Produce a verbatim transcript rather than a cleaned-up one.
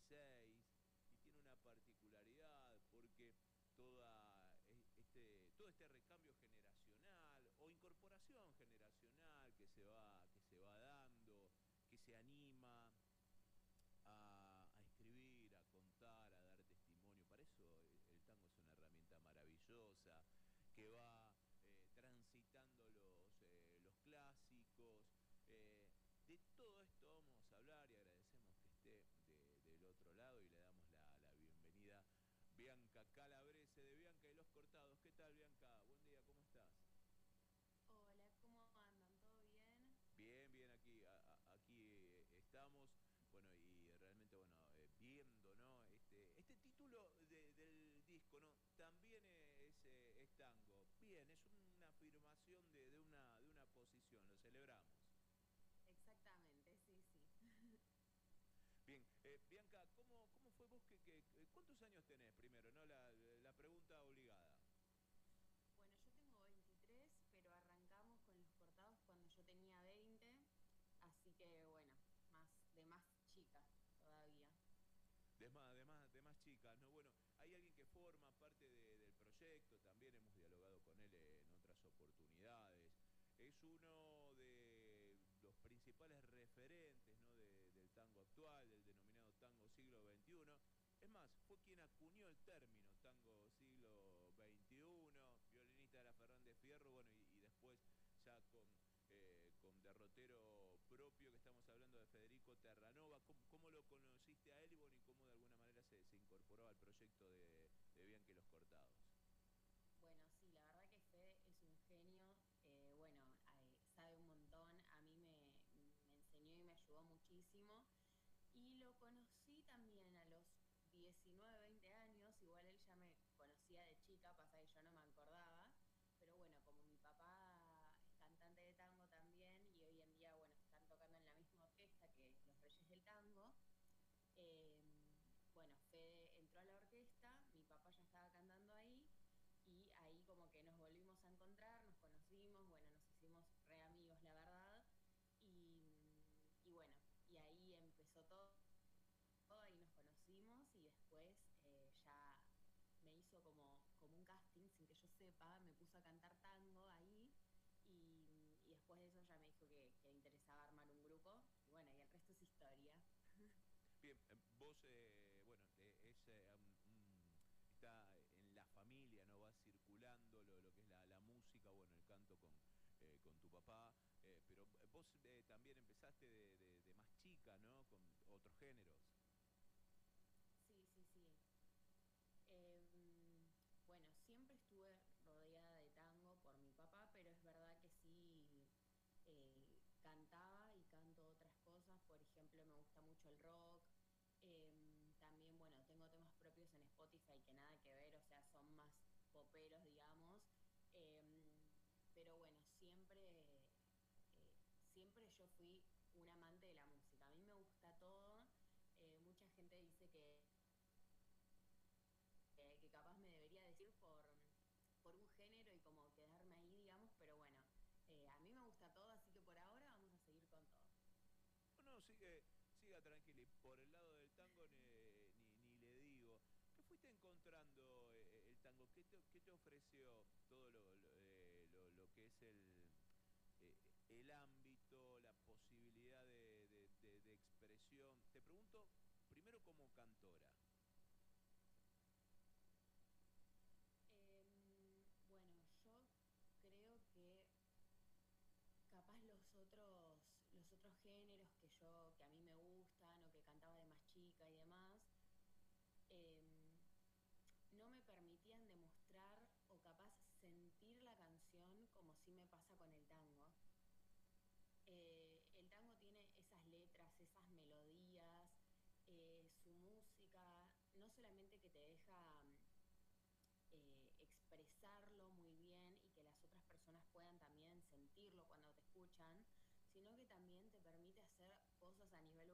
veintiséis y tiene una particularidad porque toda e- este, todo este recambio generacional o incorporación generacional que se va, que se va dando, que se anima a, a escribir, a contar, a dar testimonio. Para eso el, el tango es una herramienta maravillosa que va eh, transitando los, eh, los clásicos. Eh, de todo esto vamos a hablar y agradecemos que esté de- del otro lado y le damos la, la bienvenida Bianca Calabrese de Bianca y los Cortados. ¿Qué tal, Bianca? Buen día, ¿cómo estás? Hola, ¿cómo andan? ¿Todo bien? Bien, bien, aquí, a- a- aquí eh, estamos, bueno, y realmente, bueno, eh, viendo, ¿no? Este, este título de- del disco, ¿no? También es, eh, es tango. Bien, es una afirmación de, de una, de una posición, lo celebramos. Exactamente, sí, sí. Bien, eh, Bianca, ¿cómo, cómo fue vos que, que- que- cuántos años tenés primero, ¿no? La, la pregunta obligada. Bueno, yo tengo veintitrés, pero arrancamos con los cortados cuando yo tenía veinte, así que bueno, más de más chica todavía. De más, de más, de más chicas, ¿no? Bueno, hay alguien que forma parte de- del proyecto, también hemos dialogado con él en otras oportunidades. Es uno de los principales referentes, ¿no? de- del tango actual, del denominado tango siglo veintiuno. Es más, fue quien acuñó el término tango siglo veintiuno, violinista de la Fernández Fierro, bueno, y, y después ya con eh, con derrotero propio, que estamos hablando de Federico Terranova. ¿Cómo, cómo lo conociste a él y, bueno, y cómo de alguna manera se, se incorporó al proyecto de, de Bianchi y los Cortados? Bueno, sí, la verdad que Fede es un genio, eh, bueno, eh, sabe un montón, a mí me, me enseñó y me ayudó muchísimo. Y lo conocí también a los diecinueve veinte años, igual él ya me conocía de chica, pasa que yo no me acordaba, pero bueno, como mi papá es cantante de tango también y hoy en día, bueno, están tocando en la misma orquesta que Los Reyes del Tango, eh, bueno, Fede entró a la orquesta, mi papá ya estaba cantando ahí y ahí como que nos volvimos a encontrar, nos conocimos, bueno, nos hicimos re amigos, la verdad, y, y bueno, y ahí empezó todo, ahí nos conocimos y después eh, ya me hizo como, como un casting sin que yo sepa, me puso a cantar tango ahí y, y después de eso ya me dijo que, que le interesaba armar un grupo y bueno, y el resto es historia. Bien, eh, vos, eh, bueno, eh, es, eh, un- un- está en la familia, ¿no? Va circulando lo, lo que es la, la música, bueno, el canto con, eh, con tu papá, eh, pero vos eh, también empezaste de, de- de más chica, ¿no? Con otros géneros. Sí, sí, sí. Em, bueno, siempre estuve rodeada de tango por mi papá, pero es verdad que sí eh, cantaba y canto otras cosas. Por ejemplo, me gusta mucho el rock. Em, también, bueno, tengo temas propios en Spotify que nada que ver, o sea, son más poperos, digamos. Em, pero bueno, siempre, eh, siempre yo fui un amante de la música. A mí me gusta todo. Eh, mucha gente dice que que, que capaz me debería decir por, por un género y como quedarme ahí, digamos, pero bueno, eh, a mí me gusta todo, así que por ahora vamos a seguir con todo. No, no, sigue, siga tranquila. Y por el lado del tango ni, ni, ni le digo. ¿Qué fuiste encontrando eh, el tango? ¿Qué te, qué te ofreció todo lo, lo, eh, lo- lo que es el, eh, el ámbito, la posibilidad de, de- de- de expresión? Te pregunto primero como cantora. Em, bueno, yo creo que capaz los otros, los otros géneros que yo, que a mí me gustan o que cantaba de más chica y demás, em, no me permitían demostrar o capaz sentir la canción como sí me pasa con el tango. Eh, el tango tiene esas letras, esas melodías, eh, su música, no solamente que te deja mm, eh, expresarlo muy bien y que las otras personas puedan también sentirlo cuando te escuchan, sino que también te permite hacer cosas a nivel